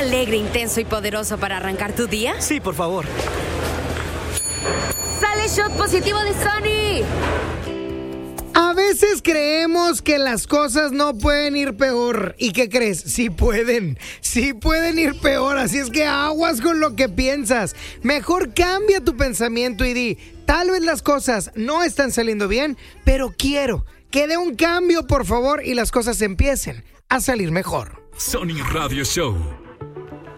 alegre, intenso y poderoso para arrancar tu día? Sí, por favor. ¡Sale shot positivo de Sony! A veces creemos que las cosas no pueden ir peor. ¿Y qué crees? Sí pueden ir peor. Así es que aguas con lo que piensas. Mejor cambia tu pensamiento y di, tal vez las cosas no están saliendo bien, pero quiero que dé un cambio, por favor, y las cosas empiecen a salir mejor. Sony Radio Show.